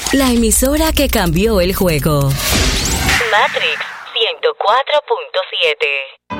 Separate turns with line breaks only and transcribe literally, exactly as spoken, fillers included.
La emisora que cambió el juego.
Matrix ciento cuatro punto siete.